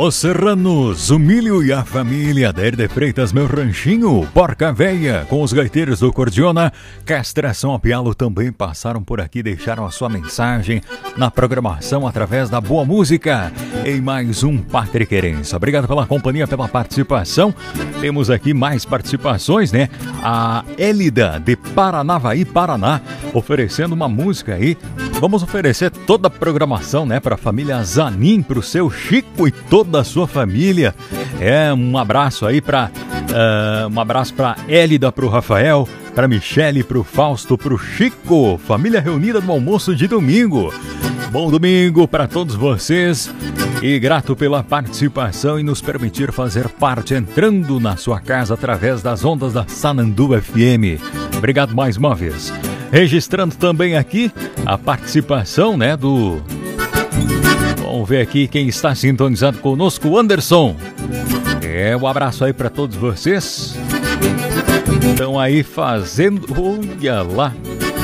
Os serranos, o milho e a família da Herde Freitas, meu ranchinho, Porca Véia, com os gaiteiros do Cordiona, Castração a Pialo também passaram por aqui, deixaram a sua mensagem na programação através da boa música. Em mais um Pátria e Querência. Obrigado pela companhia, pela participação. Temos aqui mais participações, né? A Élida de Paranavaí, Paraná, oferecendo uma música aí. Vamos oferecer toda a programação, né, para a família Zanin, para o seu Chico e toda a sua família. Um abraço aí para Élida, para o Rafael, para Michele, para o Fausto, para o Chico. Família reunida no almoço de domingo. Bom domingo para todos vocês e grato pela participação e nos permitir fazer parte entrando na sua casa através das ondas da Sananduva FM. Obrigado mais uma vez. Registrando também aqui a participação, né, Vamos ver aqui quem está sintonizado conosco, o Anderson. Um abraço aí para todos vocês. Estão aí fazendo... Olha lá.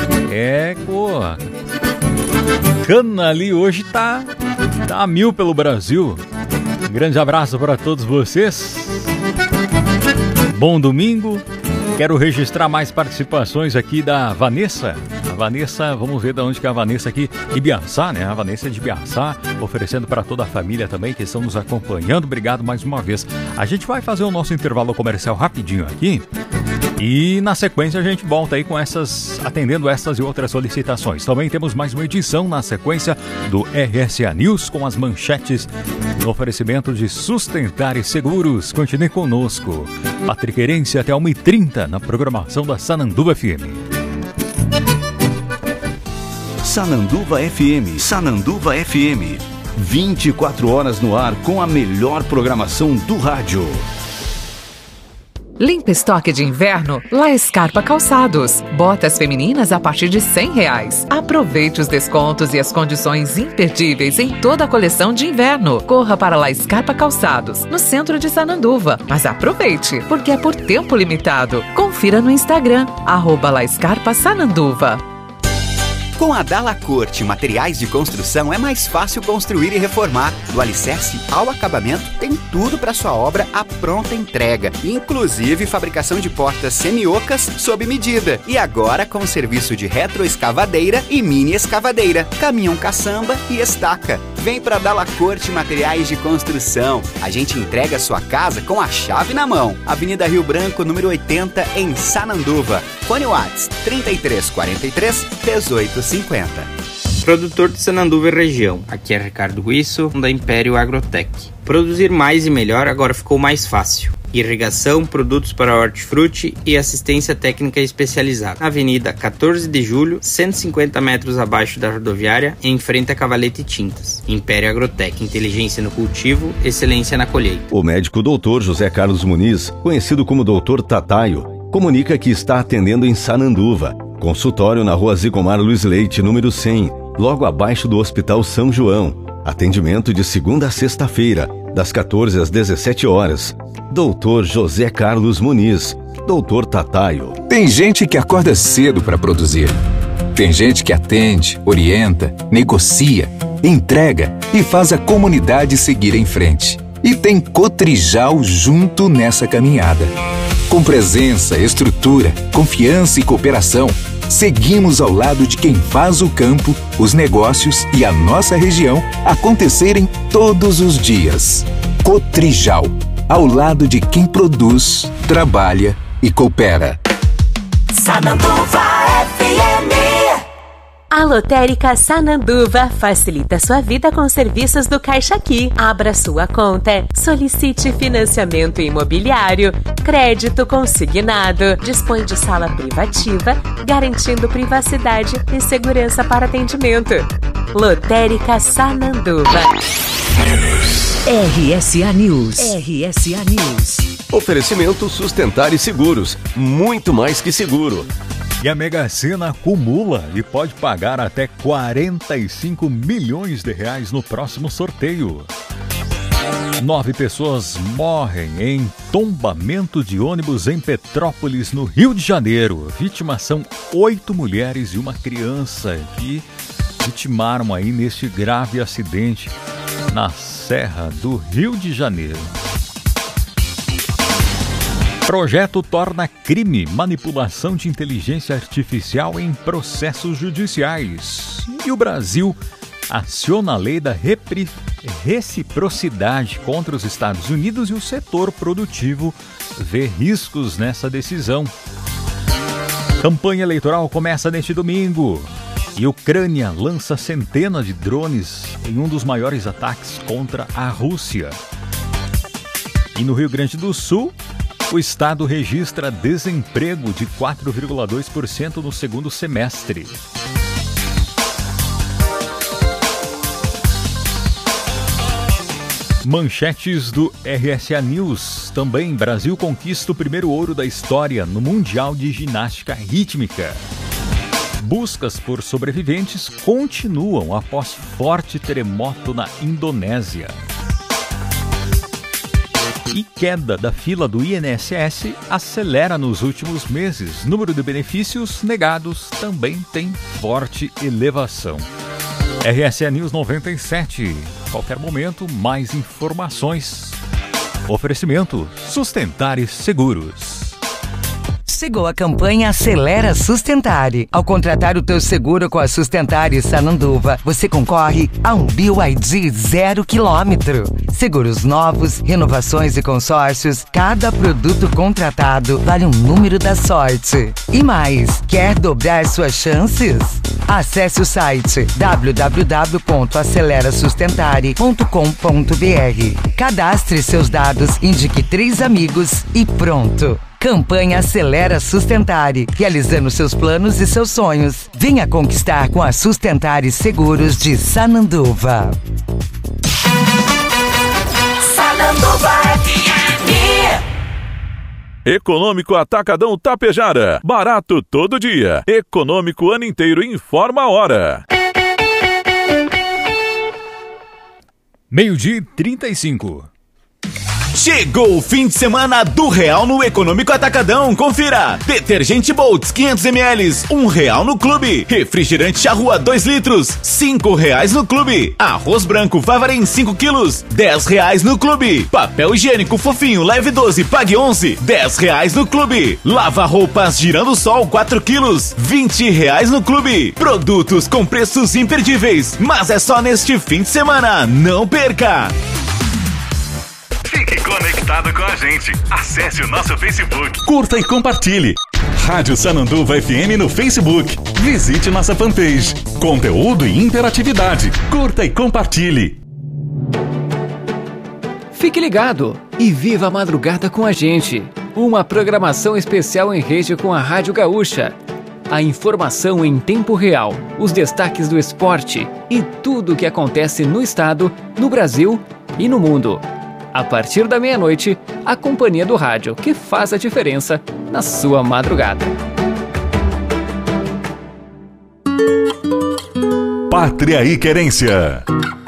Cana ali hoje tá a mil pelo Brasil. Um grande abraço para todos vocês. Bom domingo. Quero registrar mais participações aqui da Vanessa. A Vanessa, vamos ver de onde que é a Vanessa aqui. De Biaçá, né? A Vanessa é de Biaçá, oferecendo para toda a família também que estão nos acompanhando. Obrigado mais uma vez. A gente vai fazer o nosso intervalo comercial rapidinho aqui. E na sequência a gente volta aí atendendo essas e outras solicitações. Também temos mais uma edição na sequência do RSA News com as manchetes no oferecimento de Sustentar e Seguros. Continue conosco. Pátria e Querência até 1h30 na programação da Sananduva FM. Sananduva FM, Sananduva FM. 24 horas no ar com a melhor programação do rádio. Limpa estoque de inverno, La Scarpa Calçados. Botas femininas a partir de R$100. Aproveite os descontos e as condições imperdíveis em toda a coleção de inverno. Corra para La Scarpa Calçados, no centro de Sananduva. Mas aproveite, porque é por tempo limitado. Confira no Instagram, @La Scarpa Sananduva. Com a Dalacorte Materiais de Construção é mais fácil construir e reformar. Do alicerce ao acabamento, tem tudo para sua obra à pronta entrega. Inclusive fabricação de portas semi-ocas sob medida. E agora com serviço de retroescavadeira e mini escavadeira, caminhão caçamba e estaca. Vem para Dalacorte Materiais de Construção. A gente entrega a sua casa com a chave na mão. Avenida Rio Branco, número 80, em Sananduva. Fone Whats 3343 1850. Produtor de Sananduva e região. Aqui é Ricardo Guisso, da Império Agrotech. Produzir mais e melhor agora ficou mais fácil. Irrigação, produtos para hortifruti e assistência técnica especializada. Avenida 14 de Julho, 150 metros abaixo da rodoviária, em frente a Cavalete Tintas. Império Agrotech, inteligência no cultivo, excelência na colheita. O médico Dr. José Carlos Muniz, conhecido como Dr. Tataio, comunica que está atendendo em Sananduva. Consultório na Rua Zigomar Luiz Leite, número 100, logo abaixo do Hospital São João. Atendimento de segunda a sexta-feira, das 14 às 17 horas. Dr. José Carlos Muniz, Dr. Tataio. Tem gente que acorda cedo para produzir. Tem gente que atende, orienta, negocia, entrega e faz a comunidade seguir em frente. E tem Cotrijal junto nessa caminhada. Com presença, estrutura, confiança e cooperação, seguimos ao lado de quem faz o campo, os negócios e a nossa região acontecerem todos os dias. Cotrijal, ao lado de quem produz, trabalha e coopera. Sananduva FM. A Lotérica Sananduva facilita sua vida com serviços do Caixa Aqui. Abra sua conta, solicite financiamento imobiliário, crédito consignado, dispõe de sala privativa, garantindo privacidade e segurança para atendimento. Lotérica Sananduva. RSA News. RSA News. Oferecimento Sustentar e Seguros, muito mais que seguro. E a Mega Sena acumula e pode pagar até 45 milhões de reais no próximo sorteio. 9 pessoas morrem em tombamento de ônibus em Petrópolis, no Rio de Janeiro. Vítimas são 8 mulheres e uma criança que vitimaram aí neste grave acidente nas Serra do Rio de Janeiro. Projeto torna crime manipulação de inteligência artificial em processos judiciais. E o Brasil aciona a lei da reciprocidade contra os Estados Unidos e o setor produtivo vê riscos nessa decisão. Campanha eleitoral começa neste domingo e Ucrânia lança centenas de drones em um dos maiores ataques contra a Rússia. E no Rio Grande do Sul, o estado registra desemprego de 4,2% no segundo semestre. Manchetes do RSA News. Também, Brasil conquista o primeiro ouro da história no Mundial de Ginástica Rítmica. Buscas por sobreviventes continuam após forte terremoto na Indonésia. E queda da fila do INSS acelera nos últimos meses. Número de benefícios negados também tem forte elevação. RSA News 97. Qualquer momento, mais informações. Oferecimento Sustentares Seguros. Chegou a campanha Acelera Sustentare. Ao contratar o teu seguro com a Sustentare Sananduva, você concorre a um BYD 0 km. Seguros novos, renovações e consórcios, cada produto contratado vale um número da sorte. E mais, quer dobrar suas chances? Acesse o site www.acelerasustentare.com.br. Cadastre seus dados, indique 3 amigos e pronto. Campanha Acelera Sustentare, realizando seus planos e seus sonhos. Venha conquistar com a Sustentare Seguros de Sananduva. Sananduva FM. Econômico Atacadão Tapejara. Barato todo dia. Econômico o ano inteiro. Informa a hora. 12:35. Chegou o fim de semana do Real no Econômico Atacadão. Confira. Detergente Boltz 500ml, R$1 no clube. Refrigerante Charrua 2 litros, R$5 no clube. Arroz branco Favarém 5 quilos, R$10 no clube. Papel higiênico fofinho leve 12, pague 11, R$10 no clube. Lava roupas Girando Sol 4 quilos, R$20 no clube. Produtos com preços imperdíveis, mas é só neste fim de semana. Não perca! Fique conectado com a gente. Acesse o nosso Facebook. Curta e compartilhe. Rádio Sananduva FM no Facebook. Visite nossa fanpage. Conteúdo e interatividade. Curta e compartilhe. Fique ligado e viva a madrugada com a gente. Uma programação especial em rede com a Rádio Gaúcha. A informação em tempo real, os destaques do esporte e tudo o que acontece no estado, no Brasil e no mundo. A partir da meia-noite, a companhia do rádio que faz a diferença na sua madrugada. Pátria e Querência.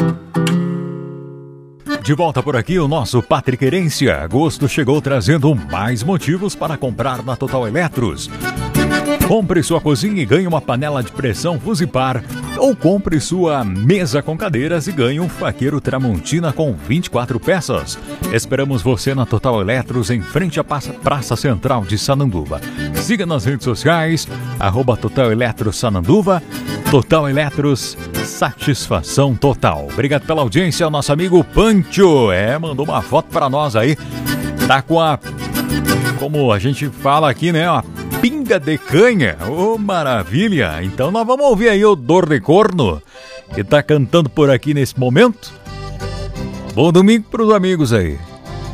De volta por aqui o nosso Pátria e Querência. Agosto chegou trazendo mais motivos para comprar na Total Eletros. Compre sua cozinha e ganhe uma panela de pressão Fusipar. Ou compre sua mesa com cadeiras e ganhe um faqueiro Tramontina com 24 peças. Esperamos você na Total Eletros, em frente à Praça Central de Sananduva. Siga nas redes sociais, @Total Eletros Sananduva. Total Eletros, satisfação total. Obrigado pela audiência, o nosso amigo Pancho. Mandou uma foto para nós aí. Tá com a, como a gente fala aqui, né, a pinga de canha. Ô, maravilha! Então nós vamos ouvir aí o Dor de Corno, que tá cantando por aqui nesse momento. Bom domingo pros amigos aí.